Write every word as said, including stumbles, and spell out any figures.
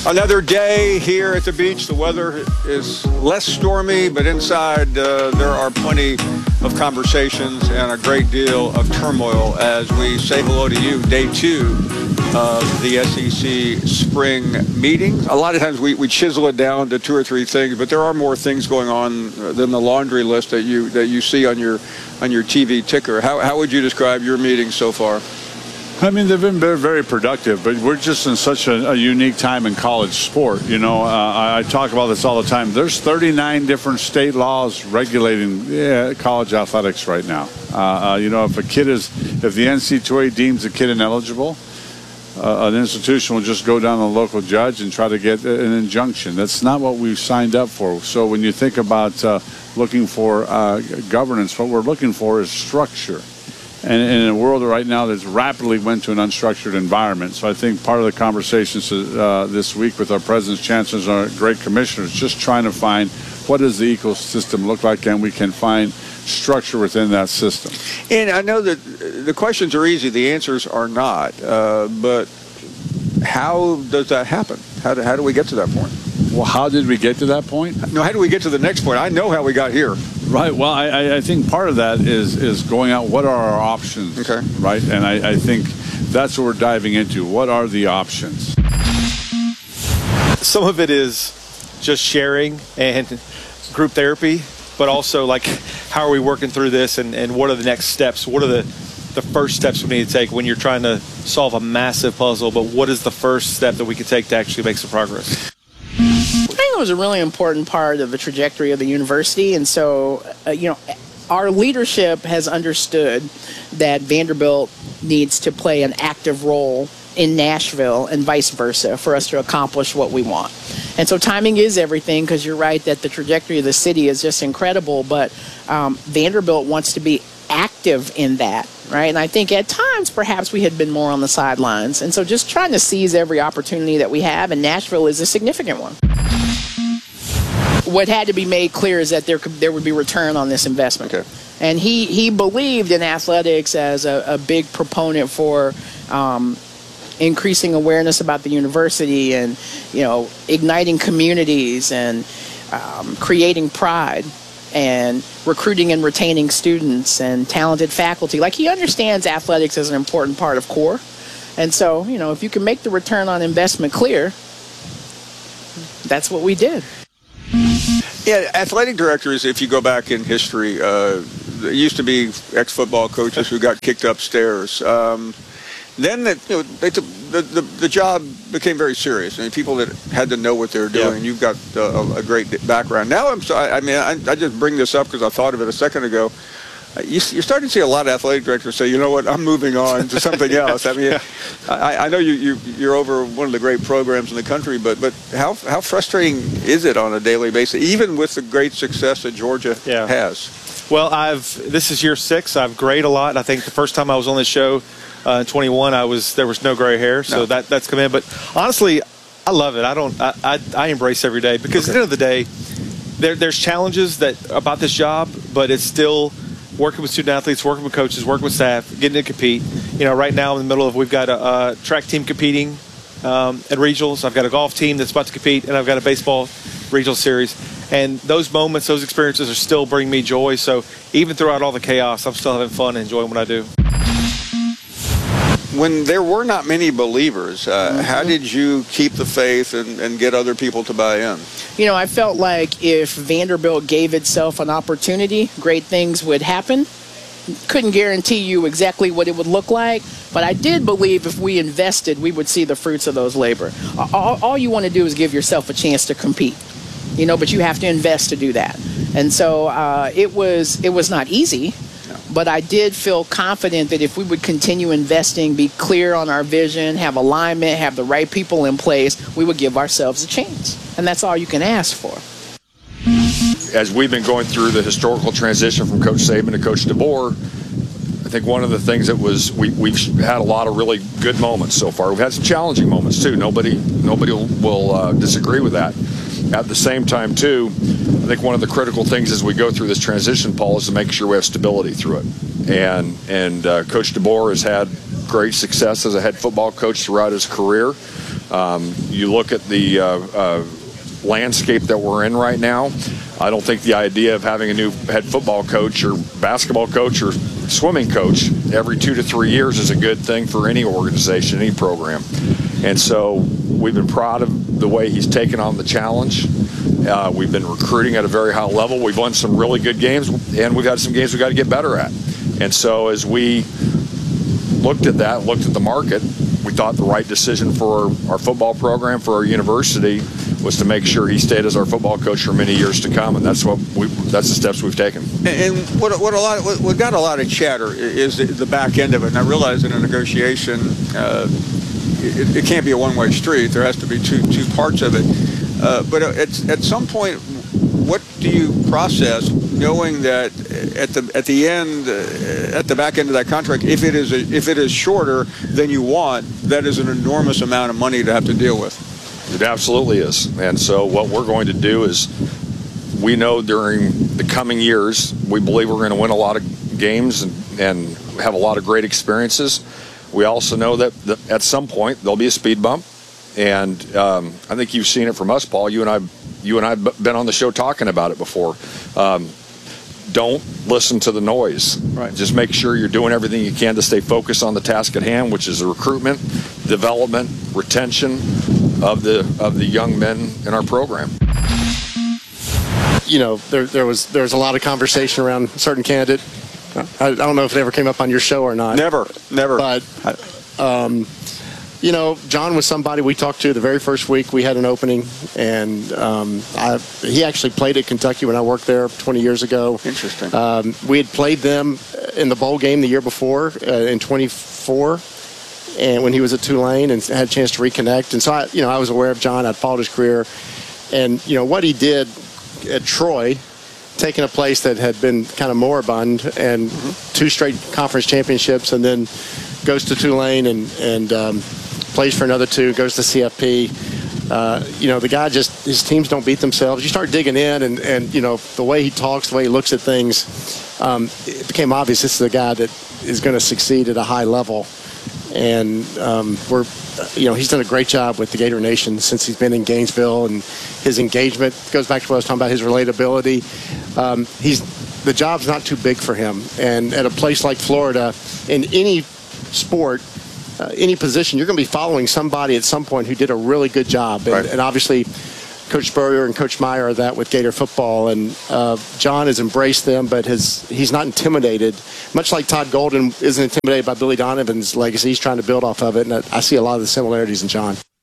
Another day here at the beach. The weather is less stormy, but inside uh, there are plenty of conversations and a great deal of turmoil as we say hello to you. Day two of the S E C spring meeting. A lot of times we, we chisel it down to two or three things, but there are more things going on than the laundry list that you that you see on your on your T V ticker. How how would you describe your meeting so far? I mean, they've been very, very productive, but we're just in such a, a unique time in college sport. You know, uh, I, I talk about this all the time. There's thirty-nine different state laws regulating yeah, college athletics right now. Uh, uh, you know, if a kid is, if the N C double A deems a kid ineligible, uh, an institution will just go down to the local judge and try to get an injunction. That's not what we've signed up for. So when you think about uh, looking for uh, governance, what we're looking for is structure. And in a world right now that's rapidly went to an unstructured environment. So I think part of the conversations uh, this week with our presidents, chancellors, and our great commissioners, just trying to find what does the ecosystem look like, and we can find structure within that system. And I know that the questions are easy, the answers are not. Uh, but how does that happen? How do, how do we get to that point? Well, how did we get to that point? No, how do we get to the next point? I know how we got here. Right. Well, I, I think part of that is is going out. What are our options? Okay. Right. And I, I think that's what we're diving into. What are the options? Some of it is just sharing and group therapy, but also like how are we working through this, and, and what are the next steps? What are the the first steps we need to take when you're trying to solve a massive puzzle? But what is the first step that we can take to actually make some progress? I think it was a really important part of the trajectory of the university, and so, uh, you know, our leadership has understood that Vanderbilt needs to play an active role in Nashville and vice versa for us to accomplish what we want. And so timing is everything, because you're right that the trajectory of the city is just incredible, but um, Vanderbilt wants to be active in that, right? And I think at times perhaps we had been more on the sidelines, and so just trying to seize every opportunity that we have, and Nashville is a significant one. What had to be made clear is that there could, there would be return on this investment. Okay. And he, he believed in athletics as a, a big proponent for um, increasing awareness about the university and, you know, igniting communities and um, creating pride and recruiting and retaining students and talented faculty. Like, he understands athletics as an important part of core. And so, you know, if you can make the return on investment clear, that's what we did. Yeah, athletic directors, if you go back in history, uh, there used to be ex-football coaches who got kicked upstairs. Um, then the, you know, they took, the, the the job became very serious. I mean, people that had to know what they were doing. Yeah. You've got uh, a great background. Now, I'm so, I mean, I, I just bring this up because I thought of it a second ago. You, you're starting to see a lot of athletic directors say, you know what, I'm moving on to something else. I mean, yeah. I, I know you, you, you're over one of the great programs in the country, but but how how frustrating is it on a daily basis, even with the great success that Georgia yeah. has? Well, I've this is year six. I've grayed a lot. I think the first time I was on this show uh, in twenty-one, I was there was no gray hair, so no. that that's come in. But honestly, I love it. I don't. I I, I embrace every day because okay. at the end of the day, there there's challenges that about this job, but it's still working with student athletes, working with coaches, working with staff, getting to compete. You know, right now in the middle of, we've got a, a track team competing um, at regionals. I've got a golf team that's about to compete, and I've got a baseball regional series. And those moments, those experiences are still bringing me joy. So even throughout all the chaos, I'm still having fun and enjoying what I do. When there were not many believers, uh, mm-hmm. how did you keep the faith and, and get other people to buy in? You know, I felt like if Vanderbilt gave itself an opportunity, great things would happen. Couldn't guarantee you exactly what it would look like, but I did believe if we invested, we would see the fruits of those labor. All, all you want to do is give yourself a chance to compete, you know, but you have to invest to do that. And so uh, it was it was not easy. But I did feel confident that if we would continue investing, be clear on our vision, have alignment, have the right people in place, we would give ourselves a chance. And that's all you can ask for. As we've been going through the historical transition from Coach Saban to Coach DeBoer, I think one of the things that was we, we've had a lot of really good moments so far. We've had some challenging moments too. Nobody nobody will, will uh, disagree with that. At the same time, too, I think one of the critical things as we go through this transition, Paul, is to make sure we have stability through it. And and uh, Coach DeBoer has had great success as a head football coach throughout his career. Um, you look at the uh, uh, landscape that we're in right now. I don't think the idea of having a new head football coach or basketball coach or swimming coach every two to three years is a good thing for any organization, any program. And so we've been proud of the way he's taken on the challenge. Uh, we've been recruiting at a very high level. We've won some really good games, and we've had some games we've got to get better at. And so as we looked at that, looked at the market, we thought the right decision for our football program, for our university, was to make sure he stayed as our football coach for many years to come, and that's what we that's the steps we've taken. And what what a lot what, what got a lot of chatter is the, the back end of it. And I realize in a negotiation, uh, it, it can't be a one-way street. There has to be two two parts of it. Uh, but at at some point, what do you process, knowing that at the at the end, uh, at the back end of that contract, if it is a, if it is shorter than you want, that is an enormous amount of money to have to deal with. It absolutely is. And so what we're going to do is, we know during the coming years, we believe we're going to win a lot of games and, and have a lot of great experiences. We also know that the, at some point there'll be a speed bump. And um, I think you've seen it from us, Paul. You and I, you and I have been on the show talking about it before. Um, don't listen to the noise. Right. Just make sure you're doing everything you can to stay focused on the task at hand, which is the recruitment, development, retention of the of the young men in our program. You know, there there was there was a lot of conversation around a certain candidate. I, I don't know if it ever came up on your show or not. Never, never. But, um, you know, John was somebody we talked to the very first week we had an opening, and um, I, he actually played at Kentucky when I worked there twenty years ago. Interesting. Um, we had played them in the bowl game the year before uh, in twenty-four. And when he was at Tulane, and had a chance to reconnect. And so, I, you know, I was aware of John. I'd followed his career. And, you know, what he did at Troy, taking a place that had been kind of moribund, and mm-hmm. two straight conference championships, and then goes to Tulane and, and um, plays for another two, goes to C F P. Uh, you know, the guy just, his teams don't beat themselves. You start digging in, and, and you know, the way he talks, the way he looks at things, um, it became obvious this is a guy that is going to succeed at a high level. And um, we're, you know, he's done a great job with the Gator Nation since he's been in Gainesville, and his engagement goes back to what I was talking about, his relatability. Um, he's the job's not too big for him, and at a place like Florida, in any sport, uh, any position, you're going to be following somebody at some point who did a really good job, and, right. and obviously, Coach Spurrier and Coach Meyer are that with Gator football, and uh, John has embraced them, but has he's not intimidated. Much like Todd Golden isn't intimidated by Billy Donovan's legacy, he's trying to build off of it, and I, I see a lot of the similarities in John.